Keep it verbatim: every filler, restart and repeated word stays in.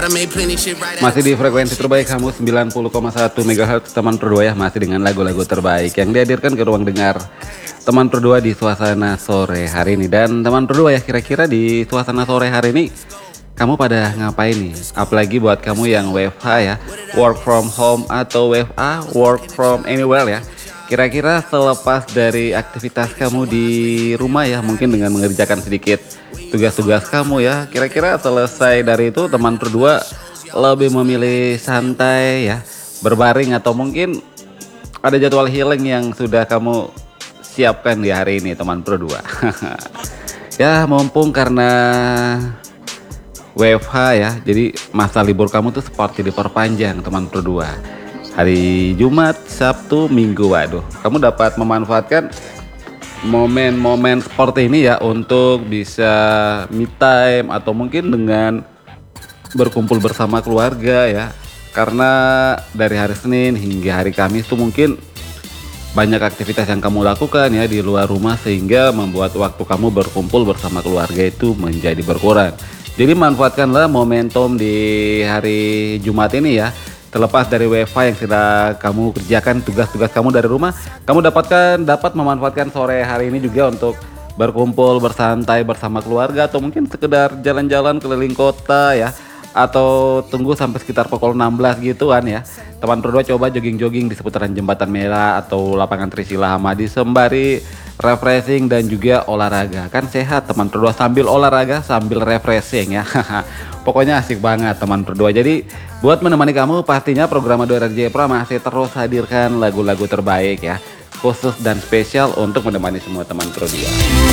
Masih di frekuensi terbaik kamu sembilan puluh koma satu megahertz teman berdua ya. Masih dengan lagu-lagu terbaik yang dihadirkan ke ruang dengar teman berdua di suasana sore hari ini. Dan teman berdua ya, kira-kira di suasana sore hari ini kamu pada ngapain nih? Apalagi buat kamu yang W F H ya, work from home atau W F A, work from anywhere ya. Kira-kira selepas dari aktivitas kamu di rumah ya, mungkin dengan mengerjakan sedikit tugas-tugas kamu ya, kira-kira selesai dari itu teman berdua lebih memilih santai ya, berbaring, atau mungkin ada jadwal healing yang sudah kamu siapkan di hari ini teman berdua. Ya mumpung karena W F H ya, jadi masa libur kamu tuh seperti diperpanjang teman berdua. Hari Jumat, Sabtu, Minggu, waduh, kamu dapat memanfaatkan momen-momen seperti ini ya untuk bisa me time atau mungkin dengan berkumpul bersama keluarga ya. Karena dari hari Senin hingga hari Kamis tuh mungkin banyak aktivitas yang kamu lakukan ya di luar rumah, sehingga membuat waktu kamu berkumpul bersama keluarga itu menjadi berkurang. Jadi manfaatkanlah momentum di hari Jumat ini ya. Terlepas dari W F H yang sudah kamu kerjakan tugas-tugas kamu dari rumah, kamu dapatkan dapat memanfaatkan sore hari ini juga untuk berkumpul bersantai bersama keluarga, atau mungkin sekedar jalan-jalan keliling kota ya, atau tunggu sampai sekitar pukul enam belas gituan ya. Teman berdua coba jogging-jogging di seputaran Jembatan Merah atau lapangan Trisila Hamadi sembari refreshing dan juga olahraga. Kan sehat teman berdua, sambil olahraga sambil refreshing ya. Pokoknya asik banget teman berdua. Jadi buat menemani kamu, pastinya program Ado R J Pro masih terus hadirkan lagu-lagu terbaik ya, khusus dan spesial untuk menemani semua teman berdua.